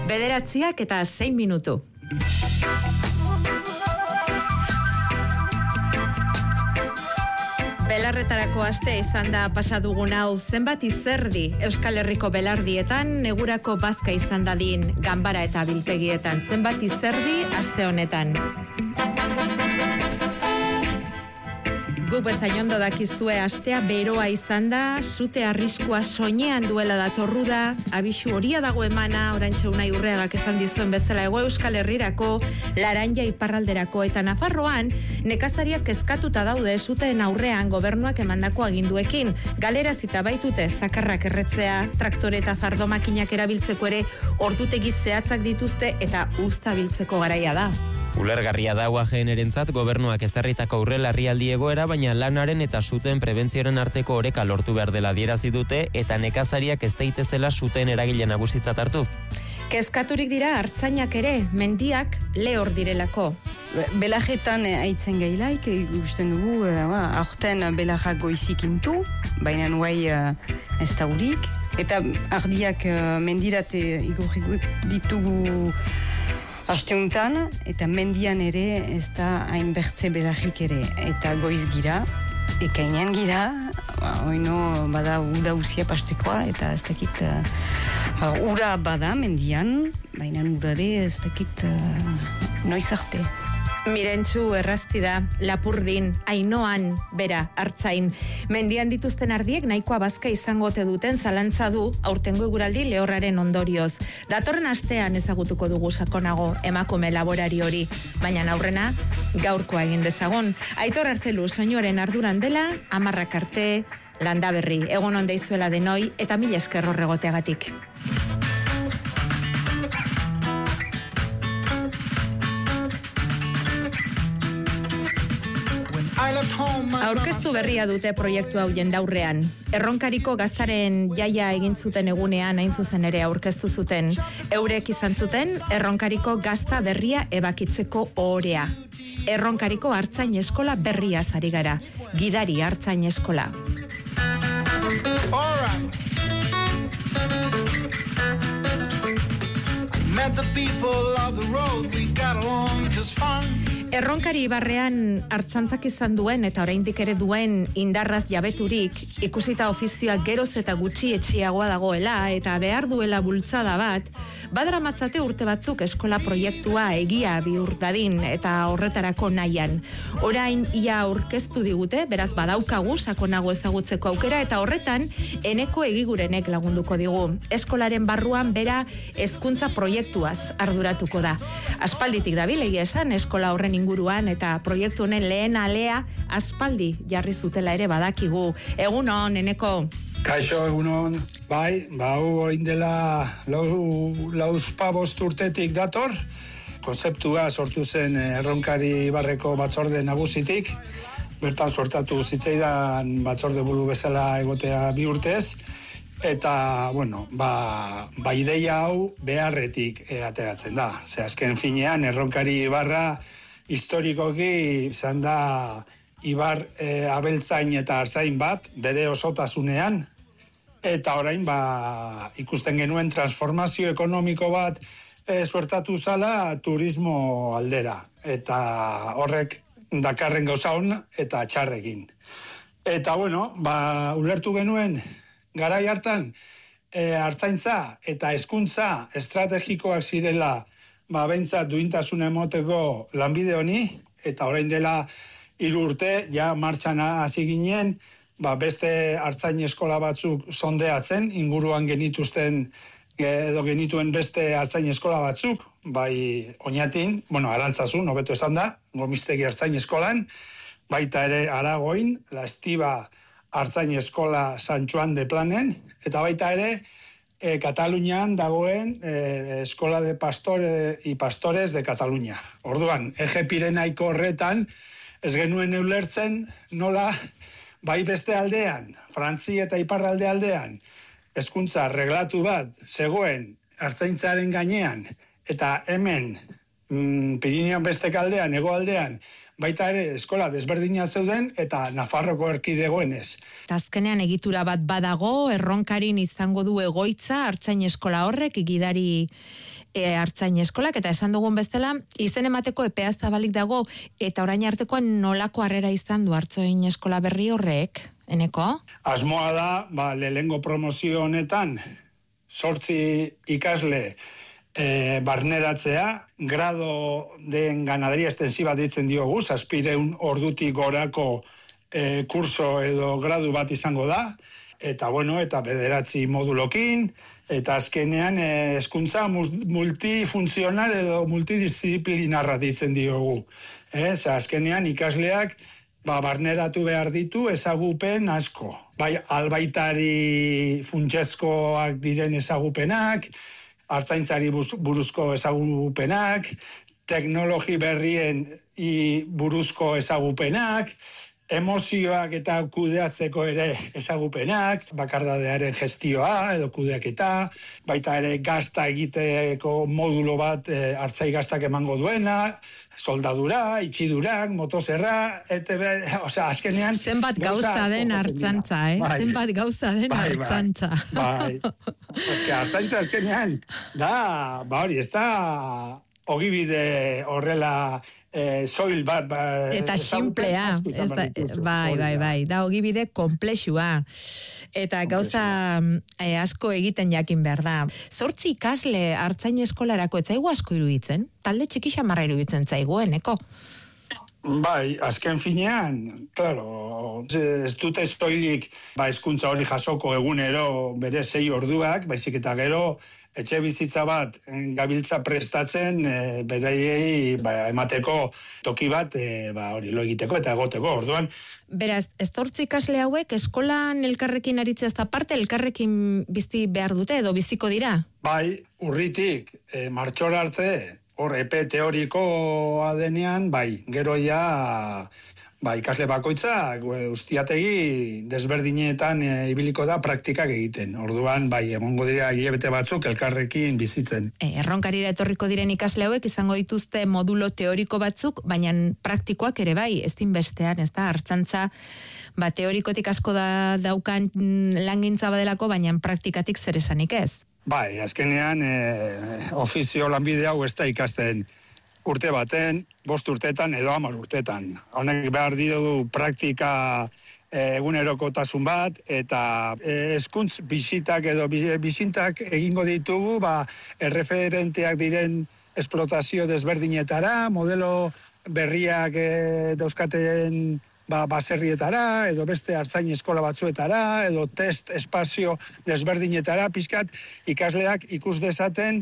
9:06. Belarretarako aste izan da pasadugun hau, zenbat izerdi Euskal Herriko belardietan, negurako bazka izan dadin ganbara eta biltegietan, zenbat izerdi aste honetan. Guk bezain ondo dakizue astea beroa izan da, sute arriskua soinean duela datorru da, abisu horia dago emana, oraintxe Unai Urreagak esan dizuen bezala Hego Euskal Herrirako, Laranja iparralderako eta Nafarroan, nekazariak kezkatuta daude suteen aurrean gobernuak emandako aginduekin. Galerazita baitute zakarrak erretzea, traktore eta fardomakinak erabiltzeko ere ordutegi zehatzak dituzte eta uzta biltzeko garaia da. Ulergarria da UAGenerentzat gobernuak ezarritako aurre larrialdi egoera, baina lanaren eta suteen prebentzioaren arteko oreka lortu behar dela adierazi dute eta nekazariak ez daitezela suteen eragile nagusitzat hartu. Kezkaturik dira artzainak ere, mendiak lehor direlako. Belajetan aitzen gailaik, ikusten dugu, aurten belajak goizik intu, baina nuai ez da hurik, eta ardiak mendirate igurrik ditugu asteuntan, eta mendian ere ez da hainbertze belajik ere, eta goiz gira, ekainean gira, oino bada uda uzia pastekoa, eta ez dakit, ura bada mendian, baina urare ez dakit noiz arte. Mirentxu erraztida, Lapurdin, Ainoan, bera, Artzain. Mendian dituzten ardiek nahikoa bazka izango ote duten zalantza du aurtengo eguraldi lehorraren ondorioz. Datorren astean ezagutuko dugu sakonago emakume laborari hori, baina aurrena gaurkoa egin dezagun. Aitor Artzelu soinuaren arduran dela, 10 arte, Landaberri, egon on deizuela denoi eta mila esker horregoteagatik. Aurkeztu berria dute proiektu hau jendaurrean. Erronkariko gaztaren jaia egin zuten egunean hain zuzen ere aurkeztu zuten. Eurek izan zuten Erronkariko gazta berria ebakitzeko ohorea. Erronkariko artzain eskola berria zari gara. Gidari artzain eskola. Erronkari ibarrean hartzantzak izan duen eta oraindik ere duen indarraz jabeturik, ikusita ofizioak geroz eta gutxi etxiagoa dagoela eta behar duela bultzada bat, badramatzate urte batzuk eskola proiektua egia bihur dadin eta horretarako nahian. Orain ia aurkeztu digute, beraz badaukagu sakonago ezagutzeko aukera eta horretan Eneko Egigurenek lagunduko digu. Eskolaren barruan bera hezkuntza proiektuaz arduratuko da. Aspalditik dabil egia esan eskola horren inguruan eta proiektu honen lehen alea aspaldi jarri zutela ere badakigu. Egunon, Eneko. Kaixo, egunon. Bai, hau orain dela lauzpabost urtetik dator. Konzeptua sortu zen Erronkari Ibarreko batzorde nagusitik. Bertan sortatu zitzaidan batzorde buru bezala egotea 2 urtez. Eta, ideia hau beharretik ateratzen da. Azken finean, Erronkari Ibarra historikoki izan da ibar abeltzain eta artzain bat, bere osotasunean, eta orain ikusten genuen transformazio ekonomiko bat suertatu zala turismo aldera, eta horrek dakarren gauza on eta txarrekin. Eta ulertu genuen garai hartan artzaintza eta hezkuntza estrategikoak zirela behintzat duintasuna emoteko lanbide honi, eta orain dela 3 urte, ja martxan hasi ginen, beste artzain eskola batzuk sondeatzen, inguruan genituen beste artzain eskola batzuk, bai Oñatin, Arantzazun, hobeto esan da, Gomistegi artzain eskolan, baita ere Aragoin, La Estiba artzain eskola San Juan de Planen, eta baita ere Katalunian dagoen Eskola de Pastore y Pastores de Cataluña. Orduan, eje Pirenaiko horretan, ez genuen ulertzen nola, bai beste aldean, Frantzi eta Iparralde aldean, hezkuntza reglatu bat zegoen artzaintzaren gainean, eta hemen Pirineon beste aldean, hegoaldean, baita ere eskola desberdina zeuden eta Nafarroko erkidegoenez. Azkenean egitura bat badago, Erronkarin izango du egoitza, artzain eskola horrek, gidari artzain eskolak, eta esan dugun bezala, izen emateko epea zabalik dago, eta orain artekoan nolako harrera izan du artzain eskola berri horrek, Eneko? Asmoa da, lehengo promozio honetan, 8 ikasle barneratzea, grado den ganaderia extensiba ditzen diogu, 700 ordutik gorako kurso edo gradu bat izango da, eta 9 modulokin, eta azkenean hezkuntza multifuntzional edo multidisciplinarra ditzen diogu. Azkenean ikasleak barneratu behar ditu ezagupen asko. Bai, albaitari funtsezkoak diren ezagupenak, artzaintzari buruzko ezagupenak, teknologi berrien buruzko ezagupenak, emozioak eta kudeatzeko ere ezagupenak, bakardadearen gestioa edo kudeaketa, baita ere gazta egiteko modulo bat artzai gaztak emango duena, soldadura, itxidurak, motozerra, azkenean... Zenbat gauza den artzantza, Zenbat gauza den artzantza. Bai, artzantza azkenean, hori, ez da ogibide horrela soil bat... Eta simplea, bai, da ogibide komplexua. Eta gauza asko egiten jakin behar da. 8 ikasle artzain eskolarako etzaigu asko iruditzen? Talde txiki xamarra iruditzen zaigueneko? Bai, azken finean, claro, ez dute soilik hezkuntza hori jasoko egunero bere 6 orduak, baizik eta gero etxe bizitza bat gabiltza prestatzen beraiei emateko toki bat hori lo egiteko eta egoteko, orduan. Beraz, 8 ikasle hauek eskolan elkarrekin aritzeaz aparte elkarrekin bizi behar dute edo biziko dira? Bai, urritik martxora arte, hor epe teorikoa denean, gero ja ikasle bakoitza ustiategi desberdinetan ibiliko da praktikak egiten. Orduan, emongo dira hilabete batzuk elkarrekin bizitzen. Erronkarira etorriko diren ikasle hauek izango dituzte modulo teoriko batzuk, baina praktikoak ere ezin bestean, ez da, artzantza, teorikotik asko daukan langintza badelako, baina praktikatik zer esanik ez. Bai, azkenean ofizio lanbide hau ez da ikasten urte baten, 5 urtetan edo 10 urtetan. Honek behar ditu praktika egunerokotasun bat, eta hezkuntz bisitak edo bisintak egingo ditugu, erreferenteak diren esplotazio desberdinetara, modelo berriak dauzkaten baserrietara, edo beste artzain eskola batzuetara, edo test espazio desberdinetara, pixkat ikasleak ikus dezaten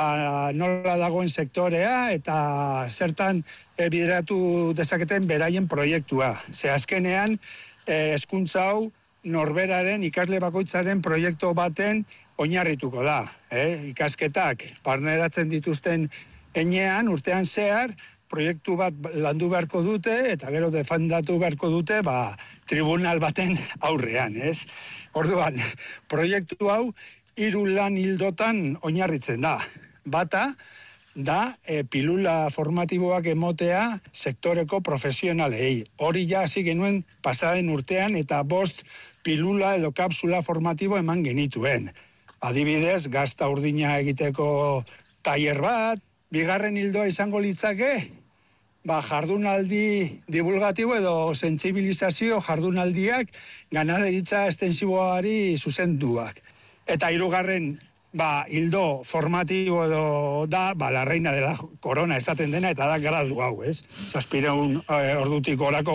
nola dagoen sektorea eta zertan bideratu dezaketen beraien proiektua. Ze azkenean, hezkuntza hau norberaren, ikasle bakoitzaren proiektu baten oinarrituko da. Ikasketak barneratzen dituzten enean, urtean zehar, proiektu bat landu beharko dute, eta gero defendatu beharko dute, tribunal baten aurrean, ez? Orduan, proiektu hau 3 lan ildotan oinarritzen da. Bata, da pilula formatiboak emotea sektoreko profesionalei. Hori ja hasi genuen pasaden urtean, eta 5 pilula edo kapsula formatibo eman genituen. Adibidez, gazta urdina egiteko tailer bat, 2. hildoa izango litzake, jardunaldi divulgatibo edo sentsibilizazio jardunaldiak ganaderitza estensiboari zuzenduak. Eta 3. hildo formatibo edo da, la reina de la corona esaten dena, eta da gradu hau, ez? 700 ordutik gorako